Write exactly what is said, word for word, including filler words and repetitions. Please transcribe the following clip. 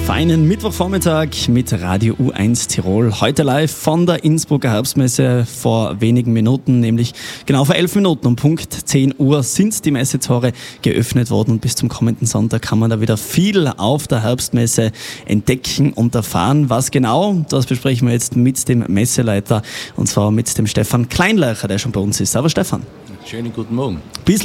Feinen Mittwochvormittag mit Radio U eins Tirol. Heute live von der Innsbrucker Herbstmesse vor wenigen Minuten, nämlich genau vor elf Minuten um Punkt zehn Uhr sind die Messetore geöffnet worden und bis zum kommenden Sonntag kann man da wieder viel auf der Herbstmesse entdecken und erfahren. Was genau, das besprechen wir jetzt mit dem Messeleiter und zwar mit dem Stefan Kleinleucher, der schon bei uns ist. Aber Stefan. Schönen guten Morgen. Bis